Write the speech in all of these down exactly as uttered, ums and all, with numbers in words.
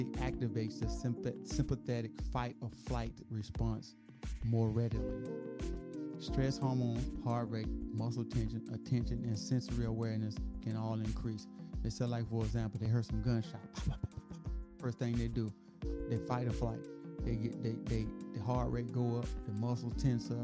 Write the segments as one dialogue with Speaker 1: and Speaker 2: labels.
Speaker 1: It activates the sympathetic fight or flight response more readily. Stress hormones, heart rate, muscle tension, attention, and sensory awareness can all increase. They say, like, for example, they heard some gunshots. First thing they do, they fight or flight. They get they they the heart rate go up, the muscles tense up.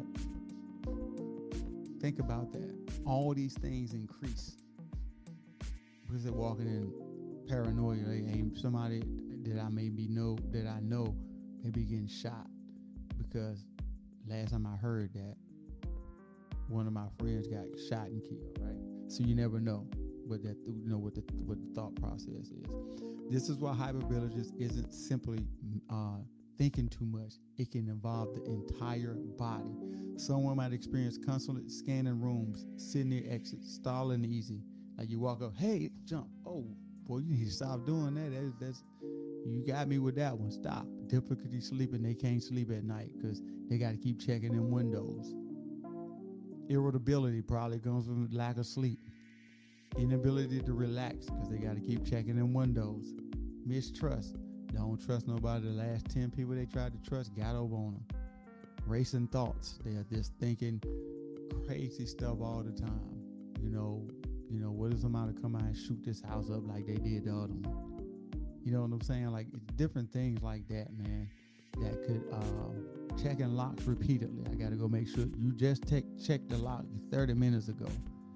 Speaker 1: Think about that. All these things increase because they're walking in paranoia. They aim somebody that I maybe know that I know may be getting shot because last time I heard that, one of my friends got shot and killed, right? So you never know what that you know what the what the thought process is. This is why hypervigilance isn't simply uh, thinking too much. It can involve the entire body. Someone might experience constantly scanning rooms, sitting near exits, stalling easy. Like you walk up, hey, jump. Oh, boy, you need to stop doing that. That's, that's you got me with that one. Stop. Difficulty sleeping. They can't sleep at night because they got to keep checking them windows. Irritability probably comes from lack of sleep. Inability to relax because they got to keep checking them windows. Mistrust. Don't trust nobody. The last ten people they tried to trust got over on them. Racing thoughts. They are just thinking crazy stuff all the time. You know, you know, what if somebody come out and shoot this house up like they did the other one? You know what I'm saying? Like, it's different things like that, man, that could uh, checking locks repeatedly. I got to go make sure you just check check the lock thirty minutes ago.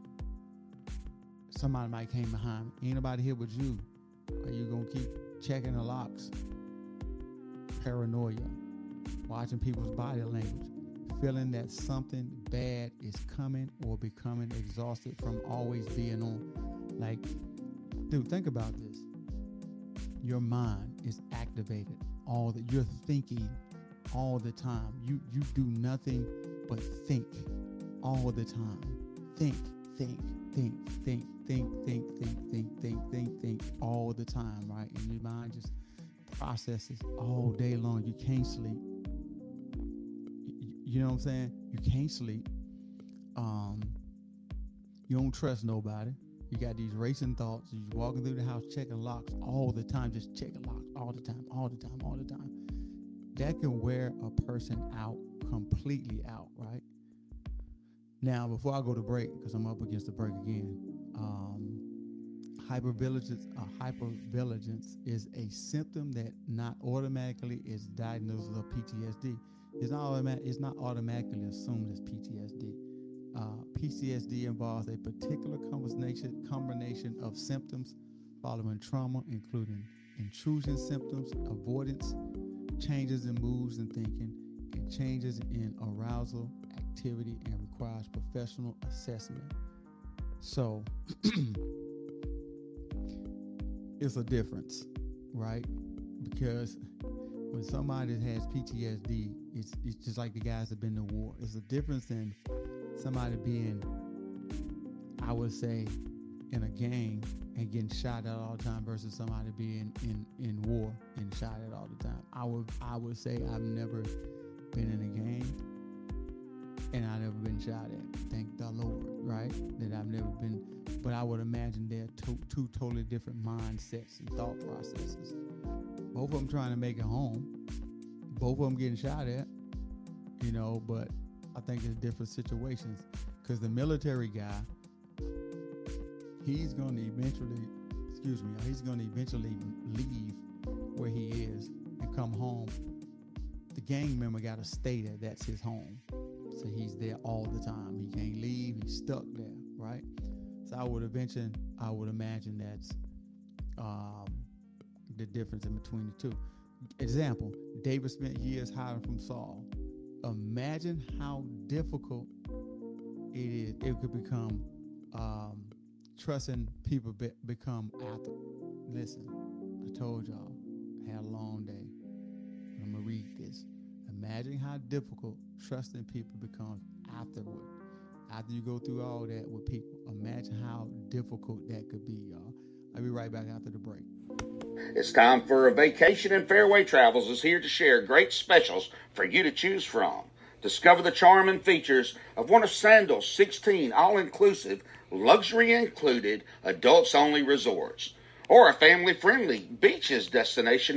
Speaker 1: Somebody might came behind me. Ain't nobody here but you. Are you gonna keep checking the locks? Paranoia. Watching people's body language. Feeling that something bad is coming or becoming exhausted from always being on. Like, dude, think about this. Your mind is activated all the you're thinking all the time. You you do nothing but think all the time. Think, think, think, think, think, think, think, think, think, think, think all the time, right? And your mind just processes all day long. You can't sleep. You, you know what I'm saying? You can't sleep. Um, you don't trust nobody. You got these racing thoughts. You're walking through the house checking locks all the time, just checking locks all the time, all the time, all the time. That can wear a person out, completely out, right? Now, before I go to break, because I'm up against the break again, um, hypervigilance, uh, hypervigilance is a symptom that not automatically is diagnosed with P T S D. It's not, automatic, it's not automatically assumed as P T S D. Uh, P T S D involves a particular combination, combination of symptoms following trauma, including intrusion symptoms, avoidance, changes in moods and thinking, and changes in arousal activity, and requires professional assessment. So it's a difference, right? Because when somebody has P T S D, it's, it's just like the guys that have been to war. It's a difference in somebody being, I would say, in a gang and getting shot at all the time versus somebody being in, in war and shot at all the time. I would I would say I've never been in a gang and I've never been shot at. Thank the Lord, right? That I've never been, but I would imagine they're two, two totally different mindsets and thought processes. Both of them trying to make it home. Both of them getting shot at, you know, but I think it's different situations because the military guy, he's going to eventually, excuse me, he's going to eventually leave where he is and come home. The gang member got to stay there. That's his home. So he's there all the time. He can't leave. He's stuck there, right? So I would eventually, I would imagine that's um, the difference in between the two. Example, David spent years hiding from Saul. Imagine how difficult it is. It could become um, trusting people be- become after. Listen, I told y'all, I had a long day. I'm gonna read this. Imagine how difficult trusting people becomes afterward. After you go through all that with people, imagine how difficult that could be, y'all. I'll be right back after the break.
Speaker 2: It's time for a vacation, and Fairway Travels is here to share great specials for you to choose from. Discover the charm and features of one of Sandals' sixteen all-inclusive, luxury-included, adults-only resorts, or a family-friendly beaches destination